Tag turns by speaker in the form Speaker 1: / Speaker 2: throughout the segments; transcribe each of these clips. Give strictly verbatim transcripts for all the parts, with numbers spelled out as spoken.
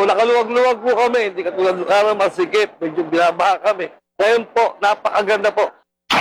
Speaker 1: nakaluwag-luwag po kami, hindi katulad ng araw masikip, medyo binabaha kami. Ngayon po, napakaganda po.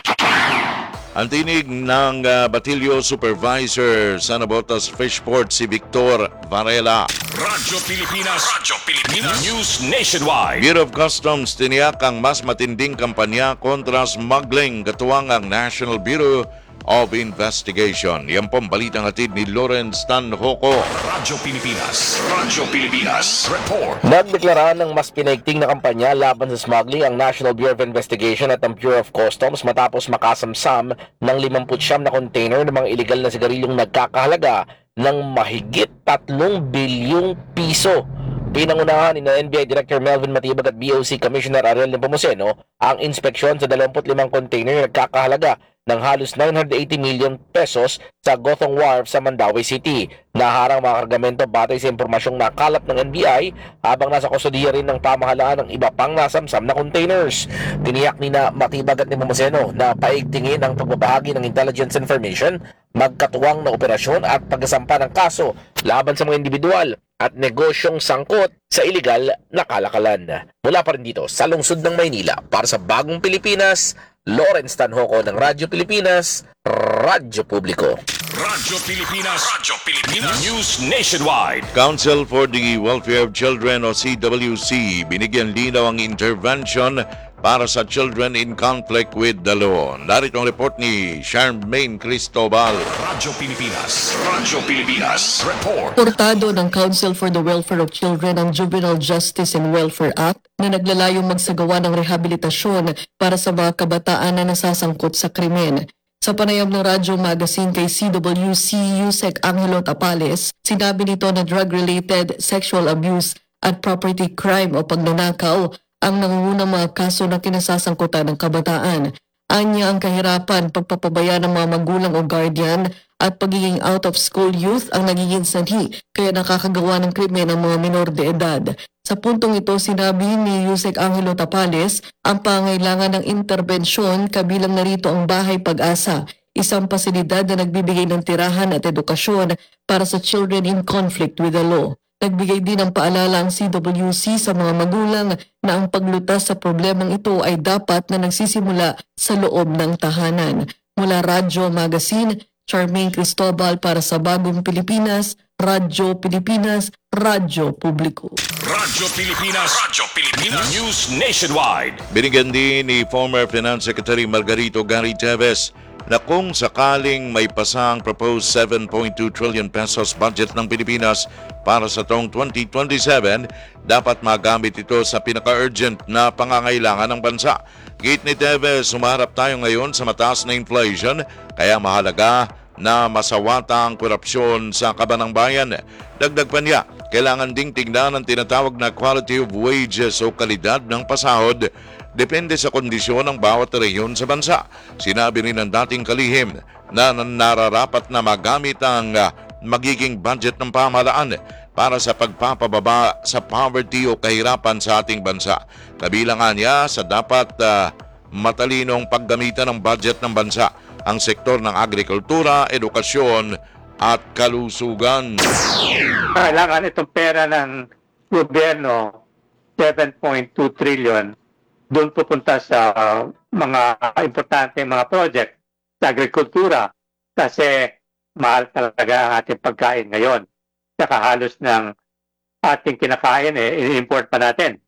Speaker 2: Ang tinig ng uh, Batilyo Supervisor sa Nabotas Fishport si Victor Varela.
Speaker 3: Radyo Pilipinas, Radyo Pilipinas, News Nationwide.
Speaker 2: Bureau of Customs tiniyak ang mas matinding kampanya kontra smuggling katuwang ang National Bureau of Investigation. Yan pong balitang hatid ni Lawrence Tanhoco.
Speaker 3: Radyo Pilipinas, Radyo Pilipinas, Report.
Speaker 4: Nagdeklara ng mas pinaigting na kampanya laban sa smuggling ang National Bureau of Investigation at ang Bureau of Customs matapos makasamsam ng limampu't siyam na container ng mga iligal na sigarilyong nagkakahalaga ng mahigit tatlong bilyong piso. Pinangunahan ni N B I Director Melvin Matibag at B O C Commissioner Ariel Nepomuceno ang inspeksyon sa dalawampu't limang container na nagkakahalaga ng halos nine hundred eighty million pesos sa Gothong Wharf sa Mandaue City. Naharang mga kargamento batay sa impormasyong nakalap ng N B I habang nasa kustodiya rin ng pamahalaan ng iba pang nasamsam na containers. Tiniyak ni na Matibag at Nepomuceno na paigtingin ang pagbabahagi ng intelligence information, magkatuwang na operasyon at pagkasampa ng kaso laban sa mga individual at negosyong sangkot sa iligal na kalakalan. Mula pa rin dito sa lungsod ng Maynila para sa Bagong Pilipinas, Lawrence Tanhoco ng Radyo Pilipinas, Radyo Publiko.
Speaker 3: Radyo Pilipinas, Radyo Pilipinas, News Nationwide.
Speaker 2: Council for the Welfare of Children o C W C binigyan linaw ang intervention para sa children in conflict with the law. Narito ang report ni Charmaine Cristobal.
Speaker 3: Radyo Pilipinas, Radyo Pilipinas, Report.
Speaker 5: Portado ng Council for the Welfare of Children ang Juvenile Justice and Welfare Act na naglalayong magsagawa ng rehabilitasyon para sa mga kabataan na nasasangkot sa krimen. Sa panayam ng Radyo Magazine kay C W C Yusek Angelo Tapales, sinabi nito na drug-related sexual abuse at property crime o pagnanakaw ang nangungunang mga kaso na kinasasangkutan ng kabataan. Anya ang kahirapan, pagpapabaya ng mga magulang o guardian at pagiging out-of-school youth ang nagiging sanhi kaya nakakagawa ng krimen ang mga minor de edad. Sa puntong ito, sinabi ni Yusek Angelo Tapales ang pangailangan ng interbensyon kabilang narito ang Bahay Pag-asa, isang pasilidad na nagbibigay ng tirahan at edukasyon para sa children in conflict with the law. Nagbigay din ng paalala ang C W C sa mga magulang na ang paglutas sa problemang ito ay dapat na nagsisimula sa loob ng tahanan. Mula Radyo Magazine, Charmaine Cristobal para sa Bagong Pilipinas, Radyo Pilipinas, Radyo Publiko.
Speaker 3: Radyo Pilipinas, Radyo Pilipinas, News Nationwide.
Speaker 2: Binigyan din ni former Finance Secretary Margarito Gary Teves na kung sakaling may pasang proposed seven point two trillion pesos budget ng Pilipinas para sa taong twenty twenty-seven, dapat magamit ito sa pinaka-urgent na pangangailangan ng bansa. Gate ni Teves, sumarap tayo ngayon sa mataas na inflation, kaya mahalaga na masawata ang korupsyon sa kabanang bayan. Dagdag pa niya, kailangan ding tignan ang tinatawag na quality of wages o kalidad ng pasahod. Depende sa kondisyon ng bawat rehiyon sa bansa. Sinabi rin ng dating kalihim na nararapat na magamit ang uh, magiging budget ng pamahalaan para sa pagpapababa sa poverty o kahirapan sa ating bansa. Kabilangan niya sa dapat uh, matalinong paggamitan ng budget ng bansa ang sektor ng agrikultura, edukasyon at kalusugan.
Speaker 6: Kailangan itong pera ng gobyerno, seven point two trillion, doon pupunta sa uh, mga importante mga project sa agrikultura kasi mahal talaga ang ating pagkain ngayon. Saka halos ng ating kinakain eh, i-import pa natin.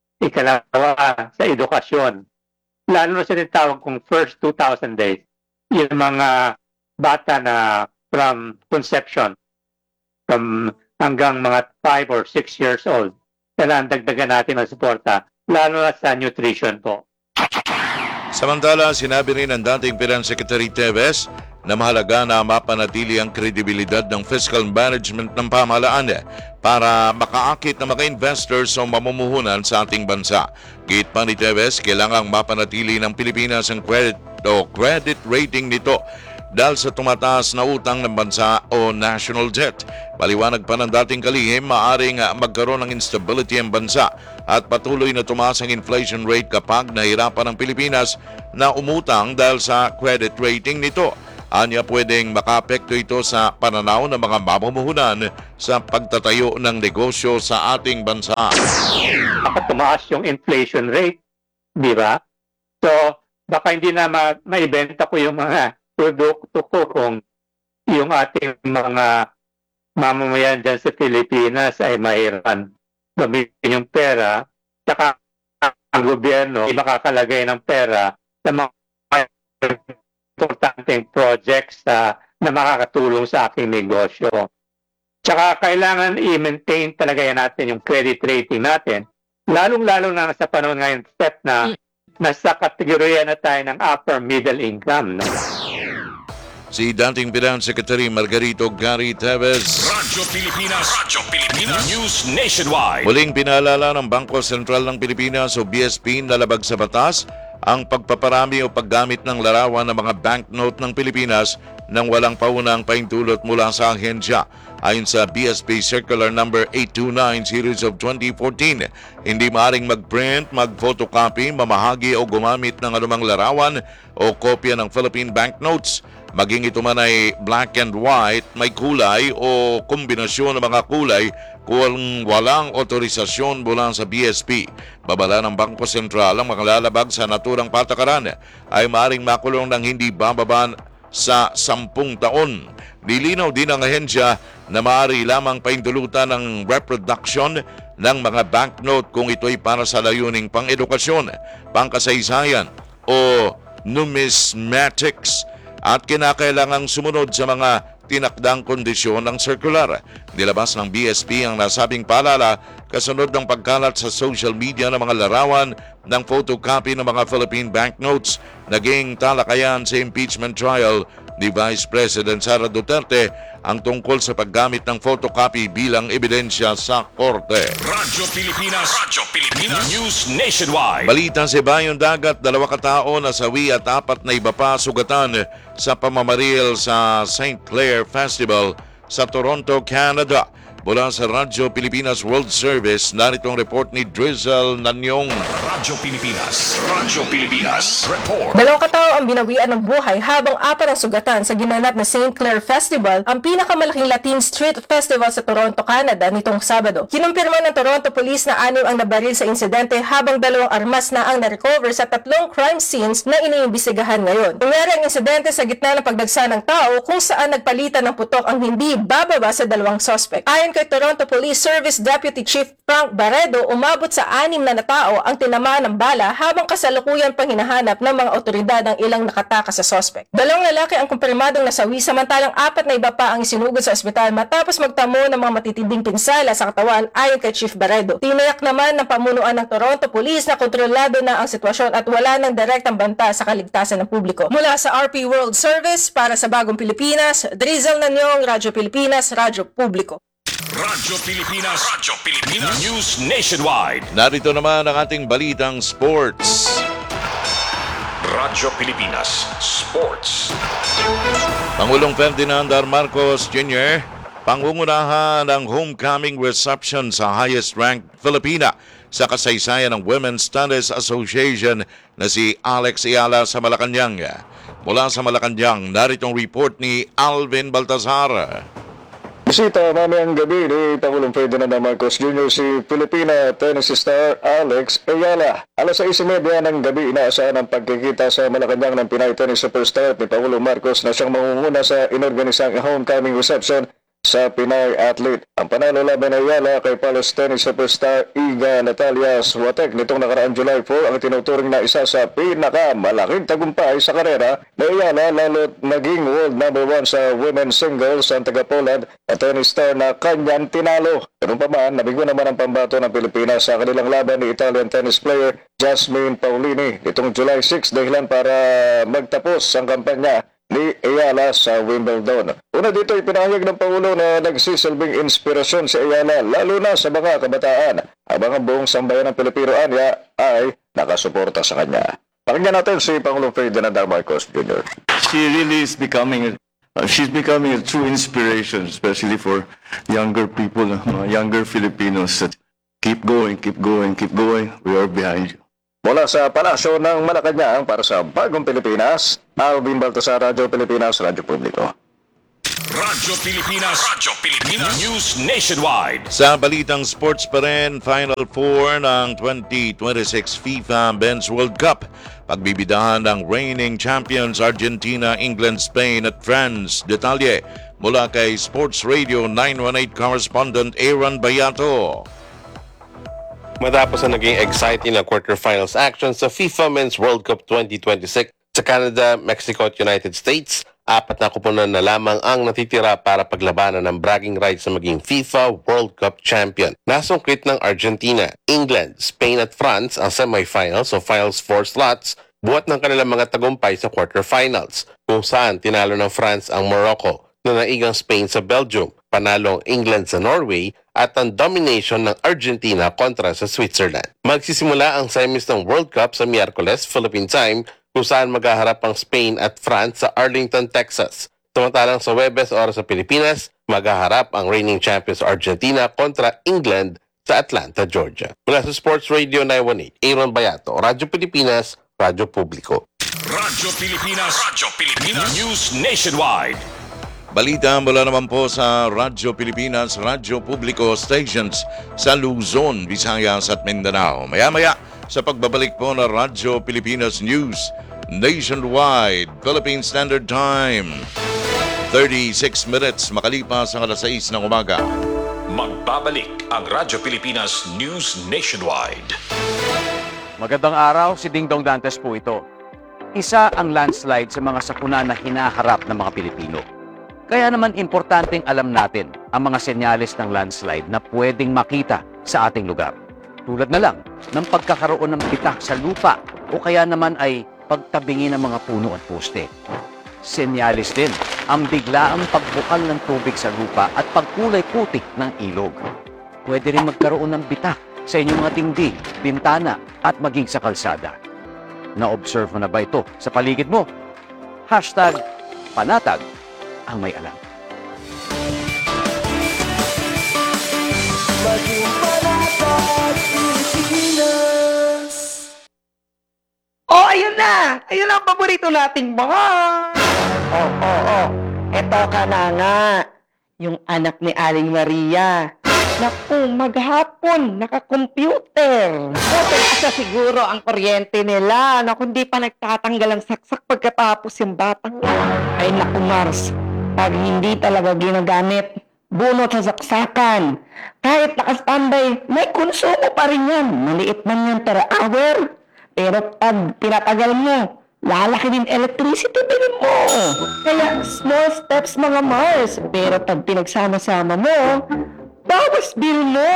Speaker 6: Ikalawa sa edukasyon. Lalo na sa tinatawag kong first two thousand days, yung mga bata na from conception, from hanggang mga five or six years old, kailangan dagdagan natin ang suporta, lalo na sa nutrition po.
Speaker 2: Samantala, sinabi rin ng dating Finance Secretary Teves na mahalaga na mapanatili ang kredibilidad ng fiscal management ng pamahalaan para makaakit na mga investors o mamumuhunan sa ating bansa. Git pa ni Teves, kailangang mapanatili ng Pilipinas ang credit o credit rating nito dahil sa tumataas na utang ng bansa o national debt. Paliwanag pa ng dating kalihim, maaring magkaroon ng instability ang bansa at patuloy na tumaas ang inflation rate kapag nahirapan ang Pilipinas na umutang dahil sa credit rating nito. Anya pwedeng makapekto ito sa pananaw ng mga mamumuhunan sa pagtatayo ng negosyo sa ating bansa.
Speaker 6: Baka tumaas yung inflation rate, di ba? So, baka hindi na ma- maibenta ko yung mga produkto ko kung yung ating mga mamamayan dyan sa Pilipinas ay mahirapan gamitin yung pera, saka ang gobyerno ay makakalagay ng pera sa mga importanteng projects na, na makakatulong sa aking negosyo. Tsaka kailangan i-maintain talaga yan natin yung credit rating natin. Lalong-lalo na sa panahon ngayon, step na nasa kategorya na tayo ng upper middle income. No?
Speaker 2: Si dating Finance Secretary Margarito Gary Teves.
Speaker 3: Radyo Pilipinas. Radyo Pilipinas. News Nationwide.
Speaker 2: Muling pinaalala ng Bangko Sentral ng Pilipinas o B S P na labag sa batas ang pagpaparami o paggamit ng larawan ng mga banknote ng Pilipinas nang walang paunang paintulot mula sa ahensya. Ayon sa B S P Circular Number eight two nine Series of twenty fourteen, hindi maaaring mag-print, mag-photocopy, mamahagi o gumamit ng anumang larawan o kopya ng Philippine banknotes. Maging ito man ay black and white, may kulay o kombinasyon ng mga kulay kung walang otorisasyon mula sa B S P. Babala ng Bangko Sentral ang makalalabag sa naturang patakaran ay maaaring makulong ng hindi bababa sa sampung taon. Nilinaw din ang ahensya na maaari lamang paintulutan ng reproduction ng mga banknote kung ito'y para sa layuning pang-edukasyon, pangkasaysayan o numismatics at kinakailangang sumunod sa mga tinakdang kondisyon ng circular. Nilabas ng B S P ang nasabing paalala kasunod ng pagkalat sa social media ng mga larawan ng photocopy ng mga Philippine banknotes. Naging talakayan sa impeachment trial ni Vice President Sara Duterte ang tungkol sa paggamit ng photocopy bilang ebidensya sa korte.
Speaker 3: Radyo Pilipinas. Radyo Pilipinas. News Nationwide.
Speaker 2: Balita sa Bayong Dagat, dalawa katao nasawi at apat na iba pa sugatan sa pamamaril sa Saint Clair Festival sa Toronto, Canada. Mula sa Radyo Pilipinas World Service, narito ang report ni Drizzle Nanyong.
Speaker 3: Radyo Pilipinas. Radyo Pilipinas. Report.
Speaker 7: Dalawang katao ang binawian ng buhay habang apat ang sugatan sa ginanap na Saint Clair Festival, ang pinakamalaking Latin Street Festival sa Toronto, Canada nitong Sabado. Kinumpirma ng Toronto Police na anim ang nabaril sa insidente habang dalawang armas na ang na-recover sa tatlong crime scenes na iniimbestigahan ngayon. Nangyari ang insidente sa gitna ng pagdagsa ng tao kung saan nagpalitan ng putok ang hindi bababa sa dalawang suspect. Ayon kay Toronto Police Service Deputy Chief Frank Barredo, umabot sa anim na natao ang tinamaan ng bala habang kasalukuyan pang hinahanap ng mga otoridad ang ilang nakatakas sa suspect. Dalawang lalaki ang kumpirmadong nasawi samantalang apat na iba pa ang isinugod sa ospital matapos magtamo ng mga matitinding pinsala sa katawan ayon kay Chief Barredo. Tinayak naman ng pamunuan ng Toronto Police na kontrolado na ang sitwasyon at wala ng direktang banta sa kaligtasan ng publiko. Mula sa R P World Service para sa Bagong Pilipinas, Drizzle Nanyong, Radyo Pilipinas, Radyo Publiko.
Speaker 3: Radyo Pilipinas. Radyo Pilipinas. News Nationwide.
Speaker 2: Narito naman ang ating balitang sports.
Speaker 3: Radyo Pilipinas. Sports.
Speaker 2: Pangulong Ferdinand R. Marcos Junior, pangungunahan ng homecoming reception sa highest-ranked Filipina sa kasaysayan ng Women's Tennis Association na si Alex Ayala sa Malacanang. Mula sa Malacanang, naritong report ni Alvin Baltazar.
Speaker 8: Bisita mamayang gabi ni Pangulong Ferdinand Marcos Junior si Filipina tennis star Alex Ayala. Alas sais media ng gabi inaasahan ang pagkikita sa Malacanang ng Pinay tennis superstar ni Pangulong Marcos na siyang mangunguna sa inorganisang homecoming reception sa Pinay athlete. Ang panalo laban ng Ayala kay Palos tennis superstar Iga Natalia Swatek nitong nakaraang July four ang tinuturing na isa sa pinakamalaking tagumpay sa karera na Ayala, lalo't naging world number one sa women's singles ang taga-Poland at tennis star na kanyang tinalo. Ganun pa man, nabigo naman ang pambato ng Pilipinas sa kanilang laban ni Italian tennis player Jasmine Paolini nitong July six dahilan para magtapos ang kampanya ni Ayala sa Wimbledon. Una dito ipinahayag ng Pangulo na nagsisilbing inspirasyon si Ayala lalo na sa mga kabataan habang ang buong sambayan ng Pilipino anya ay nakasuporta sa kanya. Pakinggan natin si Pangulong Ferdinand R. Marcos Junior
Speaker 9: She really is becoming, uh, she's becoming a true inspiration, especially for younger people, uh, younger Filipinos that keep going, keep going, keep going. We are behind you.
Speaker 8: Mula sa Palasyo ng Malacanang para sa Bagong Pilipinas, Alvin Baltasar, Radyo Pilipinas, Radyo Publiko.
Speaker 3: Radyo Pilipinas. Radyo Pilipinas. News Nationwide.
Speaker 2: Sa balitang sports pa rin, Final Four ng twenty twenty-six FIFA Men's World Cup. Pagbibidahan ng reigning champions Argentina, England, Spain at France. Detalye mula kay Sports Radio nine one eight correspondent Aaron Bayato.
Speaker 10: Matapos ang naging exciting na quarterfinals action sa FIFA Men's World Cup twenty twenty-six sa Canada, Mexico at United States, apat na kupunan na lamang ang natitira para paglabanan ng bragging rights na maging FIFA World Cup champion. Nasungkit ng Argentina, England, Spain at France ang semifinals o finals four slots buhat ng kanilang mga tagumpay sa quarterfinals, kung saan tinalo ng France ang Morocco, nanaigang Spain sa Belgium, panalo ang England sa Norway at ang domination ng Argentina kontra sa Switzerland. Magsisimula ang semis ng World Cup sa Miyerkules, Philippine time, kung saan maghaharap ang Spain at France sa Arlington, Texas. Samantalang sa Huwebes oras sa Pilipinas, maghaharap ang reigning champions Argentina kontra England sa Atlanta, Georgia. Mula sa Sports Radio nine one eight, Aaron Bayato, Radyo Pilipinas, Radyo Publiko.
Speaker 3: Radyo Pilipinas. Radyo Pilipinas. News Nationwide.
Speaker 2: Balita mula naman po sa Radyo Pilipinas, Radyo Publiko stations sa Luzon, Visayas at Mindanao. Maya-maya sa pagbabalik po ng Radyo Pilipinas News Nationwide, Philippine Standard Time. thirty-six minutes makalipas ang alas sais ng umaga.
Speaker 3: Magbabalik ang Radyo Pilipinas News Nationwide.
Speaker 11: Magandang araw, si Dingdong Dantes po ito. Isa ang landslide sa mga sakuna na hinaharap ng mga Pilipino. Kaya naman importanteng alam natin ang mga senyales ng landslide na pwedeng makita sa ating lugar. Tulad na lang ng pagkakaroon ng bitak sa lupa o kaya naman ay pagtabingi ng mga puno at poste. Senyales din ang biglaang pagbukal ng tubig sa lupa at pagkulay putik ng ilog. Pwede rin magkaroon ng bitak sa inyong mga dingding, bintana at maging sa kalsada. Na-observe mo na ba ito sa paligid mo? Hashtag panatag ang may alam.
Speaker 12: Oh, ayun na! Ayun ang paborito nating mga! Oh, oh, oh. Eto ka na nga. Yung anak ni Aling Maria. Naku, maghapon, naka-computer. Okay, asa siguro ang kuryente nila. Naku, hindi pa nagtatanggal ang saksak pagkatapos yung batang. Ay, naku, Mars. Pag hindi talaga ginagamit, bunot sa saksakan. Kahit naka-standby, may konsumo pa rin yan. Maliit man yan per hour. Pero pag pinatagal mo, lalaki din electricity bill mo. Kaya small steps mga Mars. Pero pag pinagsama-sama mo, bawas bill mo.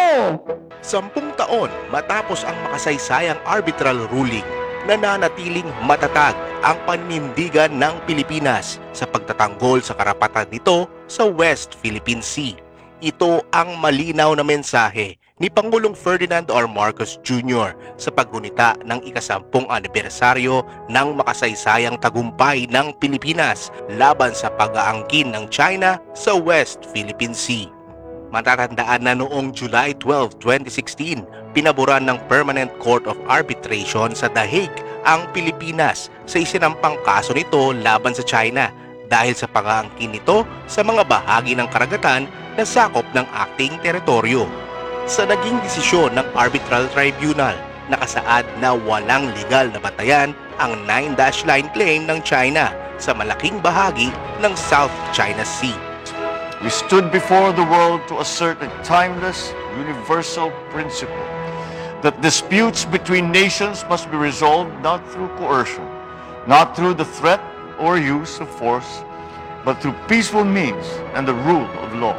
Speaker 13: Sampung taon matapos ang makasaysayang arbitral ruling, nananatiling matatag ang paninindigan ng Pilipinas sa pagtatanggol sa karapatan nito sa West Philippine Sea. Ito ang malinaw na mensahe ni Pangulong Ferdinand R. Marcos Junior sa paggunita ng ikasampung anibersaryo ng makasaysayang tagumpay ng Pilipinas laban sa pag-aangkin ng China sa West Philippine Sea. Matatandaan na noong July twelfth, twenty sixteen, pinaboran ng Permanent Court of Arbitration sa The Hague ang Pilipinas sa isinampang kaso nito laban sa China dahil sa pag-aangkin nito sa mga bahagi ng karagatan na sakop ng ating teritoryo. Sa naging desisyon ng Arbitral Tribunal, nakasaad na walang legal na batayan ang Nine Dash Line claim ng China sa malaking bahagi ng South China Sea.
Speaker 14: We stood before the world to assert a timeless, universal principle that disputes between nations must be resolved not through coercion, not through the threat or use of force, but through peaceful means and the rule of law.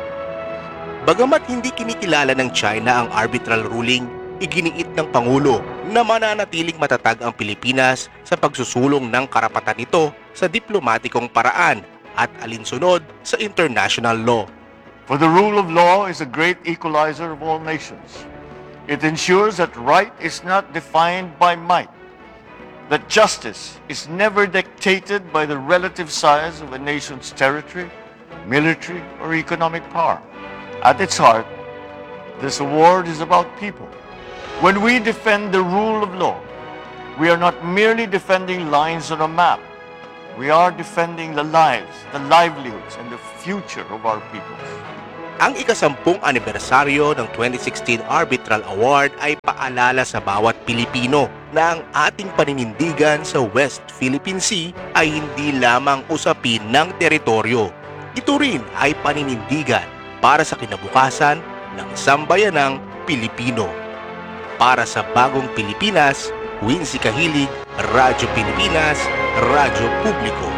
Speaker 13: Bagamat hindi kinikilala ng China ang arbitral ruling, iginiit ng Pangulo na mananatiling matatag ang Pilipinas sa pagsusulong ng karapatan nito sa diplomatikong paraan at alinsunod sa international law.
Speaker 14: For the rule of law is a great equalizer of all nations. It ensures that right is not defined by might, that justice is never dictated by the relative size of a nation's territory, military, or economic power. At its heart, this award is about people. When we defend the rule of law, We are not merely defending lines on a map. We are defending the lives, the livelihoods, and the future of our people.
Speaker 13: Ang ikasampung anibersaryo ng twenty sixteen Arbitral Award ay paalala sa bawat Pilipino na ang ating paninindigan sa West Philippine Sea ay hindi lamang usapin ng teritoryo. Ito rin ay paninindigan para sa kinabukasan ng isang bayanang Pilipino. Para sa bagong Pilipinas, Wincy Kahilig, Radyo Pilipinas, Radyo Publiko.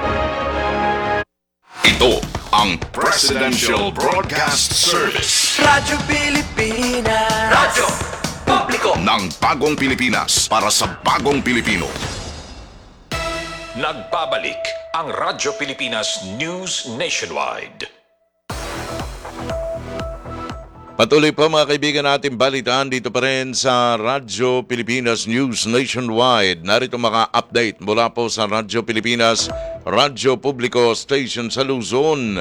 Speaker 3: Ito ang Presidential Broadcast Service
Speaker 15: Radyo Pilipinas, Radyo Publiko
Speaker 3: ng Bagong Pilipinas para sa Bagong Pilipino. Nagbabalik ang Radyo Pilipinas News Nationwide.
Speaker 2: Patuloy po mga kaibigan natin balitaan dito pa rin sa Radyo Pilipinas News Nationwide. Narito mga update mula po sa Radyo Pilipinas, Radyo Publiko Station sa Luzon.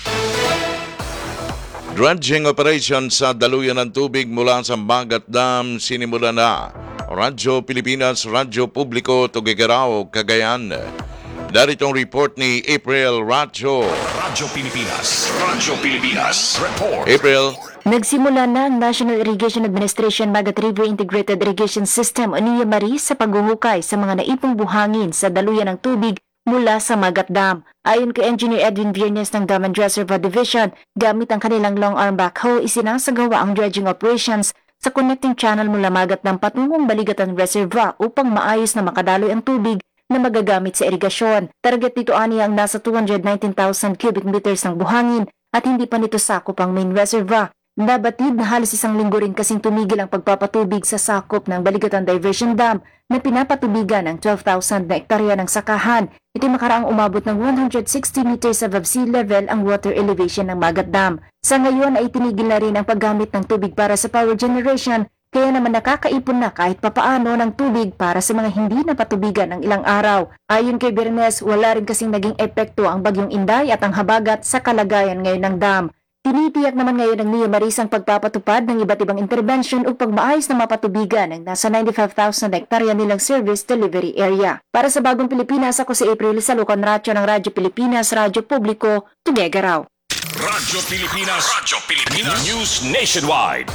Speaker 2: Dredging operation sa daluyan ng tubig mula sa Magat Dam sinimula na. Radyo Pilipinas, Radyo Publiko, Tuguegarao, Cagayan. Narito ang report ni April Racho.
Speaker 3: Radyo Pilipinas, Radyo Pilipinas, report.
Speaker 2: April.
Speaker 16: Nagsimula na ang National Irrigation Administration Magat River Integrated Irrigation System o N I A Mari sa paghuhukay sa mga naipong buhangin sa daluyan ng tubig mula sa Magat Dam. Ayon kay Engineer Edwin Viernes ng Dam and Reservoir Division, gamit ang kanilang long arm backhoe, isinasagawa ang dredging operations sa connecting channel mula Magat Dam patungong Baligatan Reservoir upang maayos na makadaloy ang tubig na magagamit sa irigasyon. Target dito ani ang nasa two hundred nineteen thousand cubic meters ng buhangin at hindi pa nito sakop ang main reservoir. Nabatid na halos isang linggo rin kasing tumigil ang pagpapatubig sa sakop ng Baligatan Diversion Dam na pinapatubigan ng twelve thousand na ektarya ng sakahan. Ito makaraang umabot ng one hundred sixty meters above sea level ang water elevation ng Magat Dam. Sa ngayon ay tinigil na rin ang paggamit ng tubig para sa power generation, kaya naman nakakaipon na kahit papaano ng tubig para sa mga hindi napatubigan ng ilang araw. Ayon kay Bernes, wala rin kasing naging epekto ang bagyong Inday at ang habagat sa kalagayan ngayon ng dam. Tinitiyak naman ngayon ng N I A Maris ang pagpapatupad ng iba't ibang intervention upang maayos na mapatubigan ang nasa ninety-five thousand hektarya nilang service delivery area. Para sa Bagong Pilipinas, ako si April Salucan Racho ng Radyo Pilipinas, Radyo Publiko, Tuguegarao.
Speaker 3: Radyo Pilipinas, Radyo Pilipinas News Nationwide.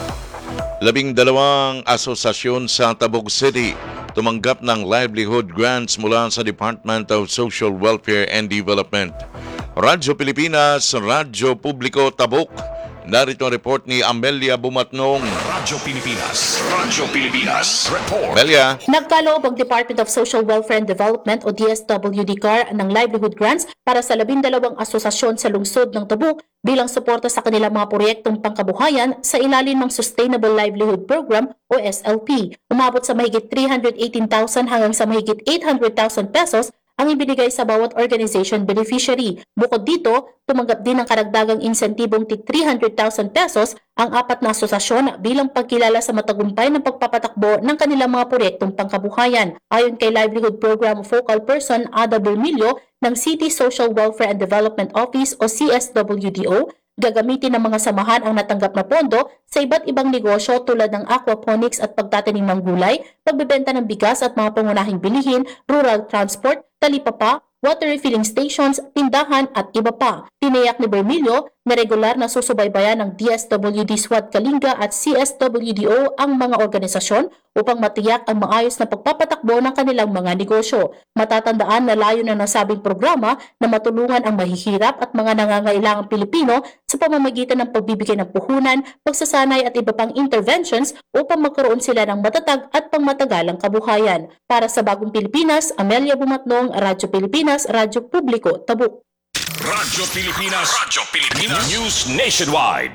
Speaker 2: Labing dalawang asosasyon sa Tabuk City tumanggap ng livelihood grants mula sa Department of Social Welfare and Development. Radyo Pilipinas, Radyo Publiko, Tabuk. Narito ang report ni Amelia Bumatnong.
Speaker 3: Radyo Pilipinas, Radyo Pilipinas, report.
Speaker 2: Amelia.
Speaker 17: Nagkaloob ang Department of Social Welfare and Development o D S W D C A R ng livelihood grants para sa labindalawang asosasyon sa lungsod ng Tabuk bilang suporta sa kanilang mga proyektong pangkabuhayan sa ilalim ng Sustainable Livelihood Program o S L P. Umabot sa mahigit three hundred eighteen thousand hanggang sa mahigit eight hundred thousand pesos ang ibinigay sa bawat organization beneficiary. Bukod dito, tumanggap din ng karagdagang insentibong tig three hundred thousand pesos ang apat na asosasyon bilang pagkilala sa matagumpay ng pagpapatakbo ng kanilang mga proyektong pangkabuhayan. Ayon kay Livelihood Program Focal Person Ada Bermilio ng City Social Welfare and Development Office o C S W D O, gagamitin ng mga samahan ang natanggap na pondo sa iba't ibang negosyo tulad ng aquaponics at pagtatanim ng gulay, pagbebenta ng bigas at mga pangunahing bilihin, rural transport, talipapa, water refilling stations, tindahan at iba pa. Tiniyak ni Bermilio na regular na susubaybayan ng D S W D SWAT Kalinga at C S W D O ang mga organisasyon upang matiyak ang maayos na pagpapatakbo ng kanilang mga negosyo. Matatandaan na layo na nasabing programa na matulungan ang mahihirap at mga nangangailangang Pilipino sa pamamagitan ng pagbibigay ng puhunan, pagsasanay at iba pang interventions upang magkaroon sila ng matatag at pangmatagalang kabuhayan. Para sa Bagong Pilipinas, Amelia Bumatnong, Radyo Pilipinas, Radyo Publiko, Tabuk.
Speaker 3: Radyo Pilipinas, Radyo Pilipinas News Nationwide.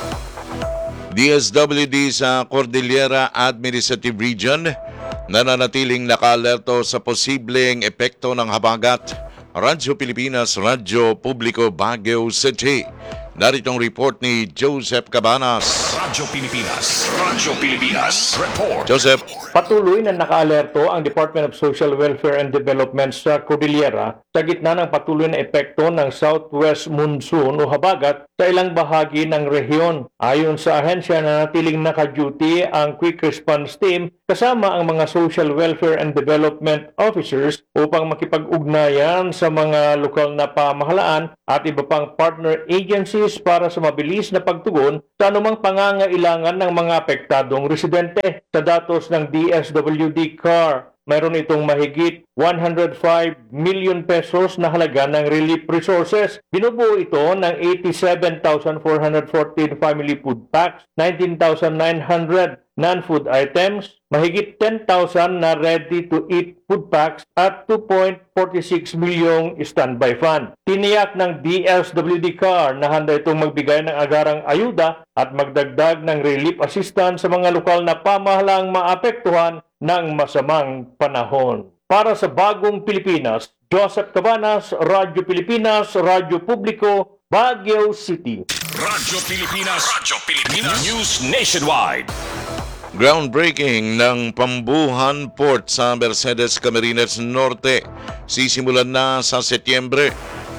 Speaker 2: D S W D sa Cordillera Administrative Region nananatiling naka-alerto sa posibleng epekto ng habagat. Radyo Pilipinas, Radyo Publiko, Baguio City. Narito ang report ni Joseph Cabanas.
Speaker 3: Radyo Pilipinas, Radyo Pilipinas, report.
Speaker 2: Joseph.
Speaker 6: Patuloy na naka-alerto ang Department of Social Welfare and Development sa Cordillera
Speaker 18: sa gitna ng patuloy na epekto ng southwest monsoon o habagat sa ilang bahagi ng rehiyon. Ayon sa ahensya, nanatiling naka-duty ang Quick Response Team kasama ang mga Social Welfare and Development Officers upang makipag-ugnayan sa mga lokal na pamahalaan at iba pang partner agencies para sa mabilis na pagtugon sa anumang pangangailangan ng mga apektadong residente. Sa datos ng D S W D C A R, mayroon itong mahigit one hundred five million pesos na halaga ng relief resources. Binubuo ito ng eighty-seven thousand four hundred fourteen family food packs, nineteen thousand nine hundred non-food items, mahigit ten thousand na ready-to-eat food packs at two point four six milyong standby fund. Tiniyak ng D S W D C A R na handa itong magbigay ng agarang ayuda at magdagdag ng relief assistance sa mga lokal na pamahalaang maapektuhan ng masamang panahon. Para sa Bagong Pilipinas, Joseph Cabanas, Radyo Pilipinas, Radyo Publiko, Baguio City.
Speaker 3: Radyo Pilipinas, Radyo Pilipinas, News Nationwide.
Speaker 2: Groundbreaking ng Pambuhan Port sa Mercedes, Camarines Norte. Sisimulan na sa Setyembre.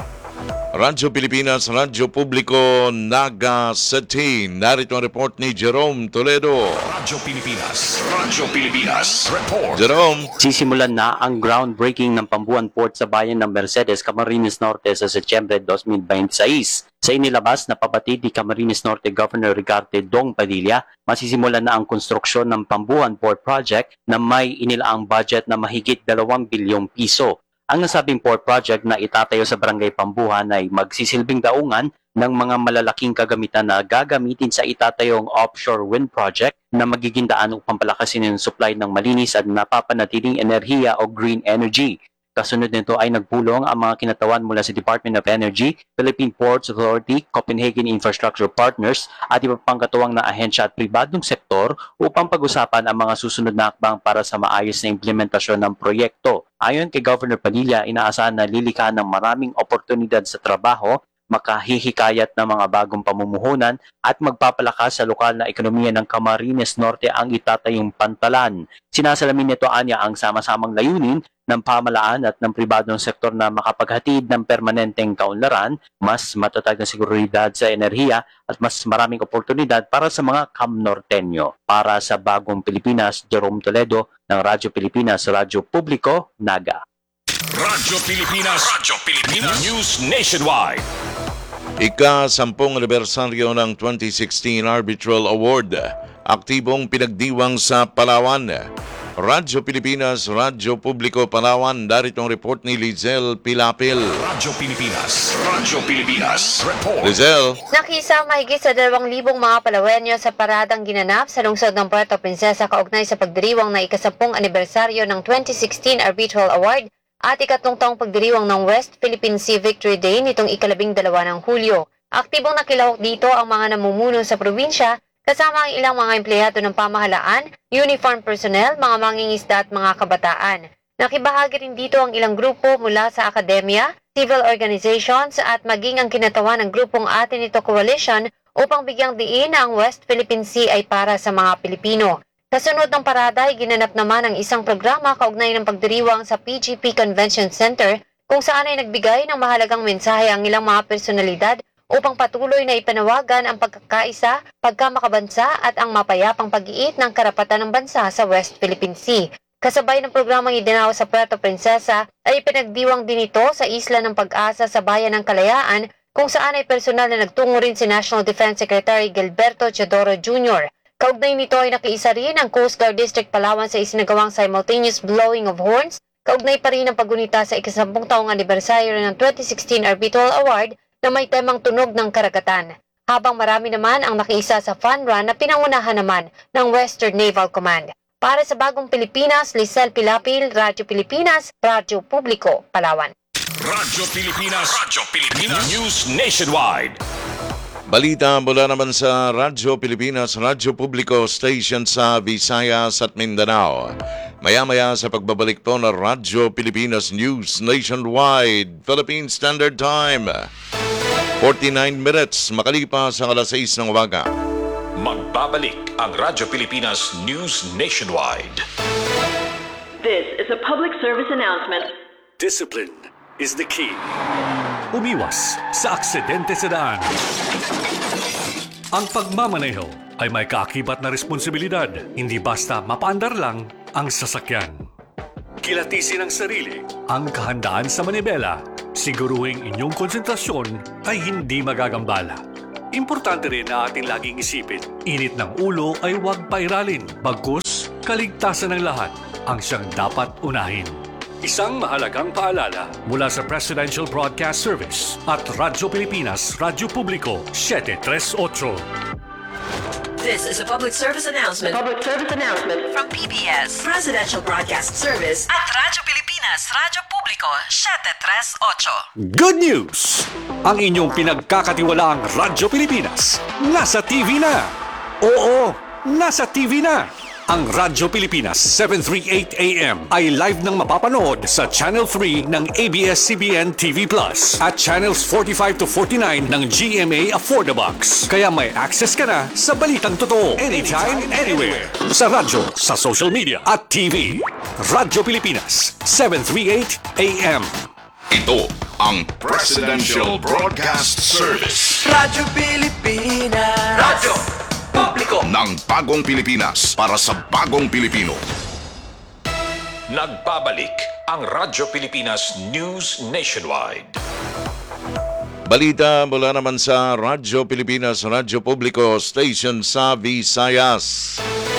Speaker 2: Radyo Pilipinas, Radyo Publiko, Naga City. Narito ang report ni Jerome Toledo.
Speaker 3: Radyo Pilipinas, Radyo Pilipinas, report.
Speaker 2: Jerome.
Speaker 19: Sisimulan na ang groundbreaking ng Pambuhan Port sa bayan ng Mercedes, Camarines Norte sa Setyembre twenty twenty-six. Sa inilabas na pabatid ni Camarines Norte Governor Ricardo Dong Padilla, masisimulan na ang konstruksyon ng Pambuhan Port Project na may inilaang budget na mahigit dalawang bilyong piso. Ang nasabing port project na itatayo sa Barangay Pambuhan ay magsisilbing daungan ng mga malalaking kagamitan na gagamitin sa itatayong offshore wind project na magiging daan upang palakasin ang supply ng malinis at napapanatiling enerhiya o green energy. Kasunod nito ay nagpulong ang mga kinatawan mula sa Department of Energy, Philippine Ports Authority, Copenhagen Infrastructure Partners at iba pang katuwang na ahensya at pribadong sektor upang pag-usapan ang mga susunod na hakbang para sa maayos na implementasyon ng proyekto. Ayon kay Governor Padilla, inaasahan na lilikhahan ng maraming oportunidad sa trabaho, makahihikayat ng mga bagong pamumuhunan at magpapalakas sa lokal na ekonomiya ng Camarines Norte ang itatayong pantalan. Sinasalamin nito anya ang sama-samang layunin ng pamalaan at ng pribadong sektor na makapaghatid ng permanenteng kaunlaran, mas matatag na seguridad sa enerhiya at mas maraming oportunidad para sa mga Kamnortenyo. Para sa Bagong Pilipinas, Jerome Toledo ng Radyo Pilipinas, Radyo Publiko, Naga.
Speaker 3: Radyo Pilipinas, Radyo Pilipinas, News Nationwide.
Speaker 2: Ika-sampung anibersaryo ng twenty sixteen Arbitral Award. Aktibong pinagdiwang sa Palawan. Radyo Pilipinas, Radyo Publiko, Palawan. Darito ang report ni Lizelle Pilapil.
Speaker 3: Radyo Pilipinas, Radyo Pilipinas, report.
Speaker 2: Lizelle.
Speaker 20: Nakisang mahigit sa dalawang libong mga Palawenyo sa paradang ginanap sa lungsod ng Puerto Princesa kaugnay sa pagdiriwang na ikasampung anibersaryo ng twenty sixteen Arbitral Award at ikatlong taong pagdiriwang ng West Philippine Sea Victory Day nitong ikalabing dalawa ng Hulyo. Aktibong nakilahok dito ang mga namumuno sa probinsya kasama ang ilang mga empleyado ng pamahalaan, uniform personnel, mga mangingisda at mga kabataan. Nakibahagi rin dito ang ilang grupo mula sa akademya, civil organizations at maging ang kinatawan ng grupong Atin Ito Coalition upang bigyang diin na ang West Philippine Sea ay para sa mga Pilipino. Kasunod ng parada ay ginanap naman ang isang programa kaugnay ng pagdiriwang sa P G P Convention Center kung saan ay nagbigay ng mahalagang mensahe ang ilang mga personalidad upang patuloy na ipanawagan ang pagkakaisa, pagkamakabansa at ang mapayapang pag-iit ng karapatan ng bansa sa West Philippine Sea. Kasabay ng programang idinaw sa Puerto Princesa ay pinagdiwang din ito sa Isla ng Pag-asa sa Bayan ng Kalayaan kung saan ay personal na nagtungo rin si National Defense Secretary Gilberto Teodoro Junior Kaugnay nito ay nakiisa rin ang Coast Guard District Palawan sa isinagawang simultaneous blowing of horns. Kaugnay pa rin ang paggunita sa ikasampung taong anibersaryo ng twenty sixteen Arbitral Award na may temang tunog ng karagatan. Habang marami naman ang nakiisa sa fun run na pinangunahan naman ng Western Naval Command. Para sa Bagong Pilipinas, Lizelle Pilapil, Radyo Pilipinas, Radyo Publiko, Palawan.
Speaker 3: Radyo Pilipinas, Radyo Pilipinas, News Nationwide.
Speaker 2: Balita mula naman sa Radyo Pilipinas, Radyo Publiko Station sa Visayas at Mindanao. Maya-maya sa pagbabalik po ng Radyo Pilipinas News Nationwide, Philippine Standard Time. forty-nine minutes makalipas ang alas sais ng umaga.
Speaker 3: Magbabalik ang Radyo Pilipinas News Nationwide.
Speaker 21: This is a public service announcement.
Speaker 22: Discipline,
Speaker 21: is the key. Umiwas sa aksidente sa daan. Ang pagmamaneho ay may kaakibat na responsibilidad, hindi basta mapaandar lang ang sasakyan. Kilatisin ang sarili, ang kahandaan sa manibela, siguruhing inyong konsentrasyon ay hindi magagambala. Importante rin na ating laging isipin, init ng ulo ay huwag pairalin, bagkus kaligtasan ng lahat ang siyang dapat unahin. Isang mahalagang paalala mula sa Presidential Broadcast Service at Radyo Pilipinas, Radyo Publiko, seven thirty-eight.
Speaker 22: This is a public service announcement. Public service announcement from P B S, Presidential Broadcast Service at Radyo Pilipinas, Radyo Publiko, seven thirty-eight.
Speaker 21: Good news! Ang inyong pinagkakatiwalaang Radyo Pilipinas nasa T V na. Oo, nasa T V na. Ang Radyo Pilipinas seven thirty-eight A M ay live nang mapapanood sa Channel three ng A B S C B N T V Plus at Channels forty-five to forty-nine ng G M A Affordabox. Kaya may access ka na sa balitang totoo anytime, anywhere. Sa radyo, sa social media at T V. Radyo Pilipinas seven thirty-eight A M.
Speaker 2: Ito ang Presidential Broadcast Service.
Speaker 15: Radyo Pilipinas. Radyo Publiko
Speaker 2: ng bagong Pilipinas para sa bagong Pilipino.
Speaker 3: Nagbabalik ang Radyo Pilipinas News Nationwide.
Speaker 2: Balita mula naman sa Radyo Pilipinas, Radyo Publiko, station sa Visayas.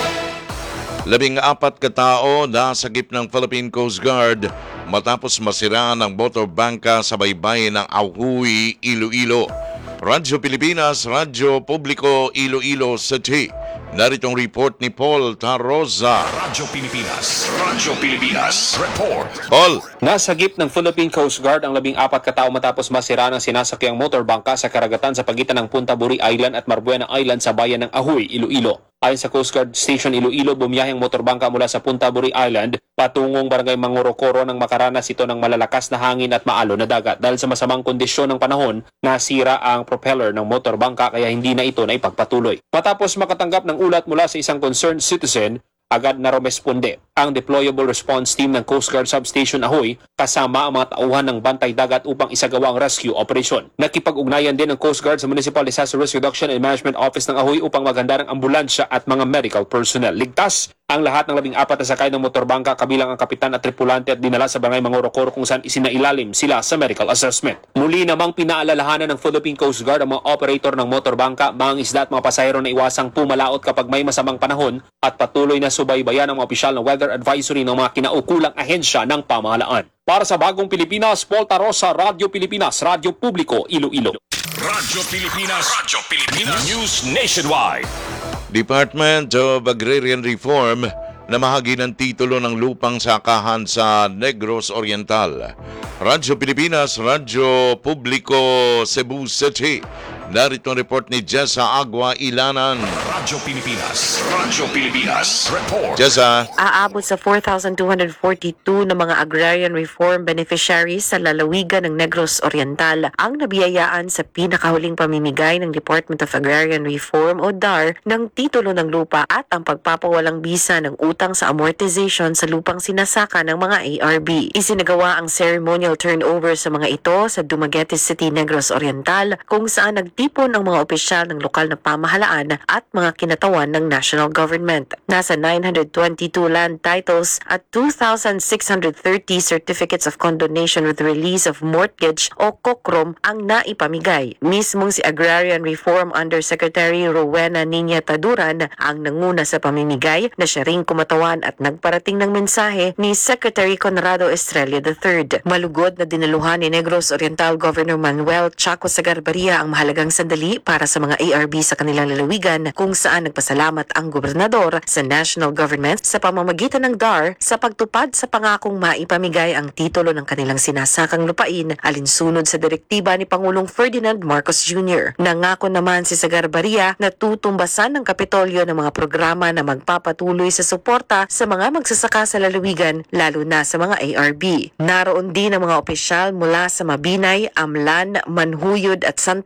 Speaker 2: Labing apat katao nasagip ng Philippine Coast Guard matapos masiraan ng motor bangka sa baybayin ng Ahuy, Iloilo. Radyo Pilipinas, Radyo Publiko, Iloilo City. Naritong report ni Paul Taroza.
Speaker 3: Radyo Pilipinas, Radyo Pilipinas, report.
Speaker 2: Paul.
Speaker 23: Nasagip ng Philippine Coast Guard ang labing apat katao matapos masira ng sinasakyang motorbangka sa karagatan sa pagitan ng Punta Buri Island at Marbuena Island sa bayan ng Ahuy, Iloilo. Ayon sa Coast Guard Station Iloilo, bumiyaheng motorbangka mula sa Punta Buri Island patungong barangay Mangorokoro nang makaranas ito ng malalakas na hangin at maalon na dagat. Dahil sa masamang kondisyon ng panahon, nasira ang propeller ng motorbangka kaya hindi na ito na ipagpatuloy. Matapos makatanggap ng ulat mula sa isang concerned citizen, agad na rumesponde ang Deployable Response Team ng Coast Guard Substation Ahoy kasama ang mga tauhan ng bantay dagat upang isagawa ang rescue operation. Nakipag-ugnayan din ng Coast Guard sa Municipal Disaster Risk Reduction and Management Office ng Ahoy upang maghanda ng ambulansya at mga medical personnel. Ligtas ang lahat ng labing apat na sakay ng motorbangka kabilang ang kapitan at tripulante at dinala sa barangay Mangorokoro kung saan isinailalim sila sa medical assessment. Muli namang pinaalalahanan ng Philippine Coast Guard ang mga operator ng motorbangka, mga isda at mga pasahero na iwasang pumalaot kapag may masamang panahon at patuloy na subaybayan ng mga opisyal ng weather advisory ng mga kinaukulang ahensya ng pamahalaan. Para sa bagong Pilipinas, Paul Tarosa, Radyo Pilipinas, Radyo Publiko, Iloilo.
Speaker 3: Radyo Pilipinas, Radyo Pilipinas News Nationwide.
Speaker 2: Department of Agrarian Reform na mahagi ng titulo ng lupang sakahan sa Negros Oriental. Radyo Pilipinas, Radyo Publiko, Cebu City. Narito ang report ni Jessa Agua Ilanan.
Speaker 3: Radyo Pilipinas, Radyo Pilipinas, report.
Speaker 2: Jessa.
Speaker 24: Aabot sa four thousand two hundred forty-two na mga agrarian reform beneficiaries sa lalawigan ng Negros Oriental ang nabiyayaan sa pinakahuling pamimigay ng Department of Agrarian Reform o D A R ng titulo ng lupa at ang pagpapawalang bisa ng utang sa amortization sa lupang sinasaka ng mga A R B. Isinagawa ang ceremonial turnover sa mga ito sa Dumaguete City, Negros Oriental kung saan nagtipon ang mga opisyal ng lokal na pamahalaan at mga kinatawan ng national government. Nasa nine hundred twenty-two land titles at two thousand six hundred thirty certificates of condonation with release of mortgage o kokrom ang naipamigay. Mismong si Agrarian Reform Undersecretary Rowena Niña Taduran ang nanguna sa pamimigay na siya ring kumatawan at nagparating ng mensahe ni Secretary Conrado Estrella the third. Malugod na dinaluhan ni Negros Oriental Governor Manuel Chaco Sagarbaria ang mahalagang sandali para sa mga A R B sa kanilang lalawigan kung saan nagpasalamat ang gobernador sa national government sa pamamagitan ng D A R sa pagtupad sa pangakong maipamigay ang titulo ng kanilang sinasakang lupain alinsunod sa direktiba ni Pangulong Ferdinand Marcos Junior Nangako naman si Sagarbaria na tutumbasan ng Kapitolyo ng mga programa na magpapatuloy sa suporta sa mga magsasaka sa lalawigan lalo na sa mga A R B. Naroon din ang mga opisyal mula sa Mabinay, Amlan, Manhuyod at Santa Catalina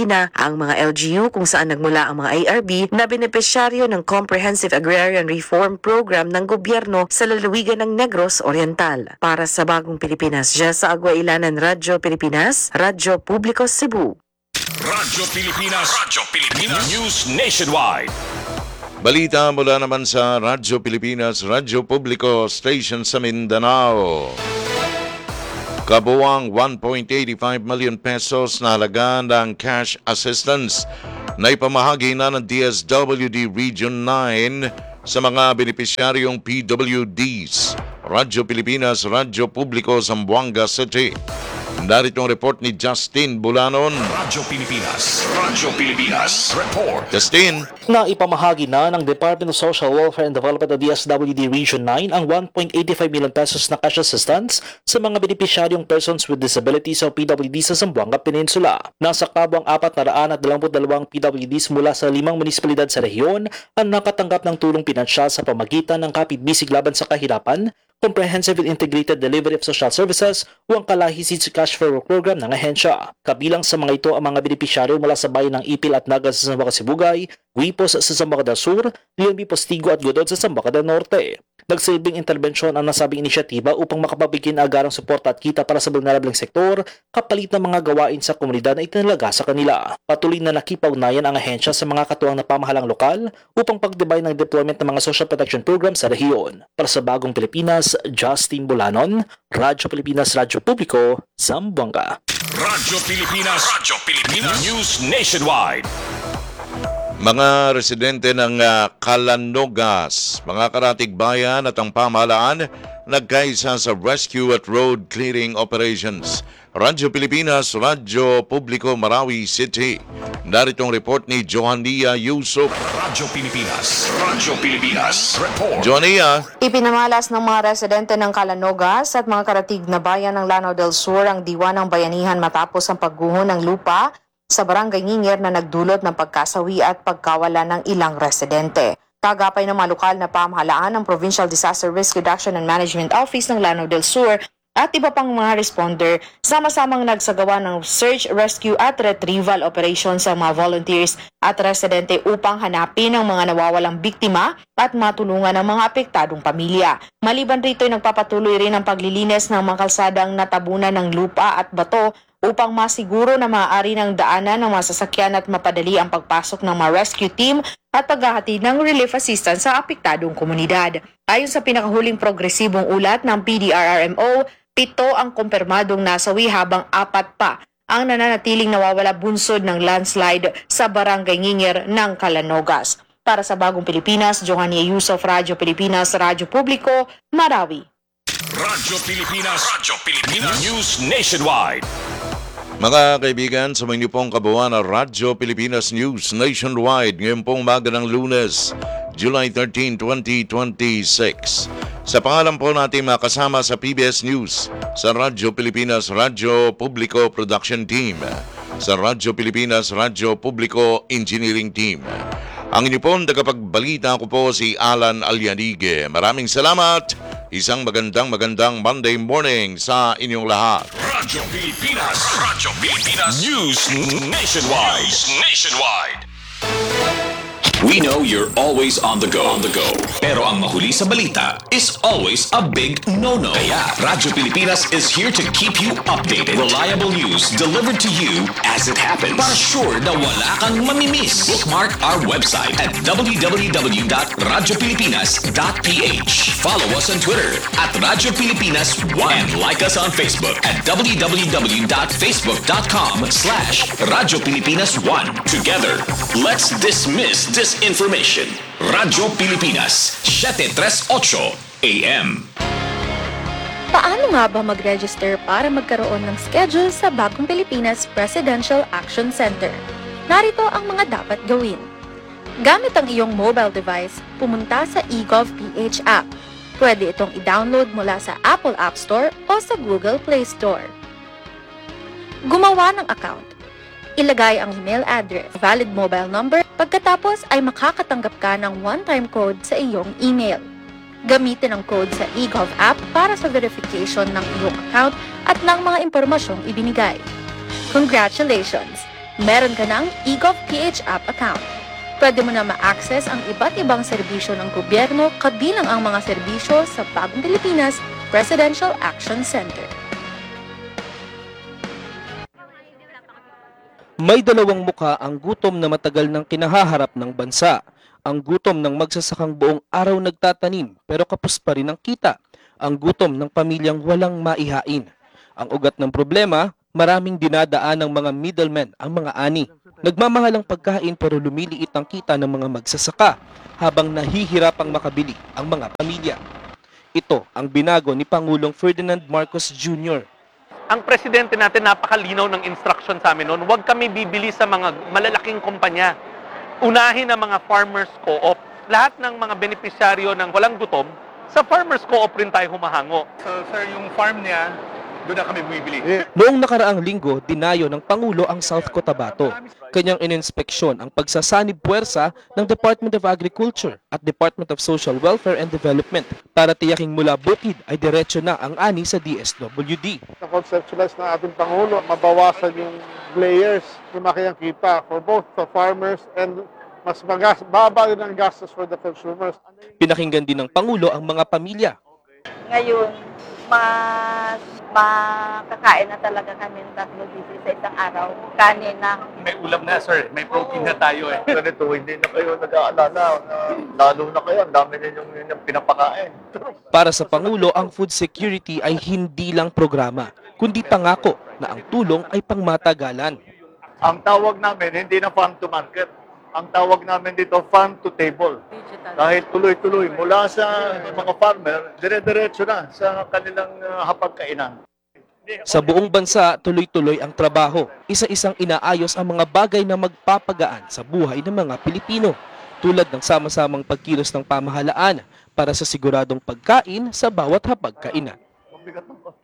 Speaker 24: na ang mga L G U kung saan nagmula ang mga A R B na benepisyaryo ng Comprehensive Agrarian Reform Program ng gobyerno sa lalawigan ng Negros Oriental. Para sa Bagong Pilipinas, Jessa Aguailanan, Radyo Pilipinas, Radyo Publiko Cebu.
Speaker 3: Radyo Pilipinas, Radyo Pilipinas News Nationwide.
Speaker 2: Balita mula naman sa Radyo Pilipinas, Radyo Publiko Station sa Mindanao. Kabuwang one point eight five million pesos na halaga ng cash assistance na ipamahagi na ng D S W D Region nine sa mga benepisyaryong P W Ds. Radyo Pilipinas, Radyo Publiko, Zamboanga City. Narito ang report ni Justin Bulanon.
Speaker 3: Radyo Pilipinas, Radyo Pilipinas Report.
Speaker 2: Justin.
Speaker 1: Na ipamahagi na ng Department of Social Welfare and Development o D S W D Region nine ang one point eight five million pesos na cash assistance sa mga benepisyaryong persons with disabilities o P W D sa Zamboanga Peninsula. Nasa kabang apat na raan at dalawampu't dalawang P W Ds mula sa limang munisipalidad sa rehiyon ang nakatanggap ng tulong pinansyal sa pamagitan ng Kapit-Bisig Laban sa Kahirapan, Comprehensive and Integrated Delivery of Social Services o ang Kalahisid Cash for Work Program ng ahensya. Kabilang sa mga ito ang mga benepisyaryo mula sa bayan ng Ipil at Naga sa Zamboanga Sibugay, Huipos sa Zamboanga del Sur, Leon B. Postigo at Godod sa Zamboanga del Norte. Nagsilbing intervensyon ang nasabing inisyatiba upang makapabigyan agarang suporta at kita para sa vulnerableng sektor kapalit ng mga gawain sa komunidad na itinalaga sa kanila. Patuloy na nakipag-ugnayan ang ahensya sa mga katuwang na pamahalang lokal upang pagdibay ng deployment ng mga social protection program sa rehiyon. Para sa Bagong Pilipinas, Justin Bulanon, Radyo Pilipinas, Radyo Publiko, Zamboanga.
Speaker 3: Radyo Pilipinas, Radyo Pilipinas News Nationwide.
Speaker 2: Mga residente ng uh, Calanogas, mga karatig bayan at ang pamahalaan nagkaisa sa rescue at road clearing operations. Radyo Pilipinas, Radyo Publiko, Marawi City. Narito ang report ni Johannia Yusuf.
Speaker 3: Radyo Pilipinas, Radyo Pilipinas Report.
Speaker 2: Johannia.
Speaker 4: Ipinamalas ng mga residente ng Calanogas at mga karatig na bayan ng Lanao del Sur ang diwa ng bayanihan matapos ang pagguho ng lupa sa Barangay Nginger na nagdulot ng pagkasawi at pagkawala ng ilang residente. Kagapay ng mga lokal na pamahalaan ng Provincial Disaster Risk Reduction and Management Office ng Lanao del Sur at iba pang mga responder, sama-samang nagsagawa ng search, rescue at retrieval operations sa mga volunteers at residente upang hanapin ang mga nawawalang biktima at matulungan ang mga apektadong pamilya. Maliban rito ay nagpapatuloy rin ang paglilinis ng mga kalsadang natabunan ng lupa at bato upang masiguro na maaari ng daanan ng mga sasakyan at mapadali ang pagpasok ng mga rescue team at paghahatid ng relief assistance sa apektadong komunidad. Ayon sa pinakahuling progresibong ulat ng P D R R M O, pito ang kumpirmadong nasawi habang apat pa ang nananatiling nawawala bunsod ng landslide sa Barangay Nginger ng Calanogas. Para sa Bagong Pilipinas, Johannia Yusuf, Radyo Pilipinas, Radyo Publiko, Marawi.
Speaker 3: Radyo Pilipinas, Radyo Pilipinas News Nationwide.
Speaker 2: Mga kaibigan, sa mga pong kabuuan ng Radyo Pilipinas News Nationwide ngayong pong umaga ng Lunes, July thirteenth, twenty twenty-six. Sa pangalan po natin makasama sa P B S News, sa Radyo Pilipinas, Radyo Publiko Production Team, sa Radyo Pilipinas, Radyo Publiko Engineering Team. Ang inyo pong tagapagbalita ko po si Alan Aliadige. Maraming salamat. Isang magandang magandang Monday morning sa inyong lahat.
Speaker 3: Radyo Pilipinas, Radyo Pilipinas News Nationwide. News Nationwide. We know you're always on the go, on the go. Pero ang mahuli sa balita is always a big no-no. Kaya Radyo Pilipinas is here to keep you updated. Reliable news delivered to you as it happens. Para sure na wala kang mamimiss. Bookmark our website at w w w dot radyo pilipinas dot p h. Follow us on Twitter at Radyo Pilipinas one and like us on Facebook at w w w dot facebook dot com slash Radyo Pilipinas one. Together, let's dismiss this information. Radyo Pilipinas, seven thirty-eight A M.
Speaker 5: Paano nga ba mag-register para magkaroon ng schedule sa Bagong Pilipinas Presidential Action Center? Narito ang mga dapat gawin. Gamit ang iyong mobile device, pumunta sa eGovPH app. Pwede itong i-download mula sa Apple App Store o sa Google Play Store. Gumawa ng account. Ilagay ang email address, valid mobile number, pagkatapos ay makakatanggap ka ng one-time code sa iyong email. Gamitin ang code sa eGov app para sa verification ng iyong account at ng mga impormasyong ibinigay. Congratulations! meron ka ng eGovPH app account. Pwede mo na ma-access ang iba't ibang serbisyo ng gobyerno kabilang ang mga serbisyo sa Bagong Pilipinas Presidential Action Center.
Speaker 7: May dalawang muka ang gutom na matagal nang kinahaharap ng bansa. Ang gutom ng magsasakang buong araw nagtatanim pero kapos pa rin ang kita. Ang gutom ng pamilyang walang maihain. Ang ugat ng problema, maraming dinadaan ng mga middlemen ang mga ani. Nagmamahal ang pagkain pero lumiliit ang kita ng mga magsasaka habang nahihirapang makabili ang mga pamilya. Ito ang binago ni Pangulong Ferdinand Marcos Junior
Speaker 8: Ang presidente natin napakalinaw ng instruction sa amin noon, huwag kami bibili sa mga malalaking kumpanya. Unahin ang mga farmers co-op. Lahat ng mga benepisyaryo ng walang gutom, sa farmers co-op rin tayo humahango.
Speaker 9: So sir, yung farm niya, doon na kami bumibili.
Speaker 7: Noong nakaraang linggo, dinayo ng Pangulo ang South Cotabato. Kanyang ininspeksyon ang pagsasanib puwersa ng Department of Agriculture at Department of Social Welfare and Development para tiyaking mula bukid ay diretso na ang ani sa D S W D.
Speaker 10: Na-conceptualize ng ating Pangulo, mabawasan yung layers, lumaki ang kita for both the farmers and mas magas, baba din ang gastos for the consumers.
Speaker 7: Pinakinggan din ng Pangulo ang mga pamilya.
Speaker 25: Ngayon, mas makakain na talaga kami ng tatlo beses sa isang araw. Kanin na.
Speaker 9: May ulam na sir, may protein na tayo eh.
Speaker 14: Ganito, hindi na kayo nag-aalala na lalo na kayo, ang dami ninyong yung pinapakain.
Speaker 7: Para sa Pangulo, ang food security ay hindi lang programa, kundi pangako na ang tulong ay pangmatagalan.
Speaker 14: Ang tawag namin, hindi na farm to market. Ang tawag namin dito, farm to table. Dahil tuloy-tuloy, mula sa mga farmer, dire-diretso na sa kanilang uh, hapagkainan.
Speaker 7: Sa buong bansa, tuloy-tuloy ang trabaho. Isa-isang inaayos ang mga bagay na magpapagaan sa buhay ng mga Pilipino, tulad ng sama-samang pagkilos ng pamahalaan para sa siguradong pagkain sa bawat hapagkainan.